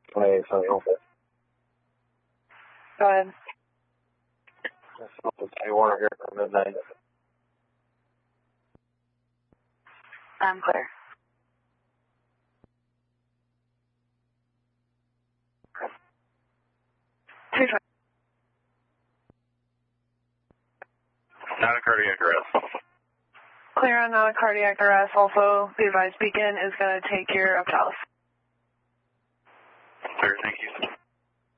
Hey, sorry, hold it. Go ahead. That's something I want to hear from midnight. I'm clear. Not a cardiac arrest. Clear on not a cardiac arrest. Also, the advised beacon is going to take care of Dallas. Clear, thank you.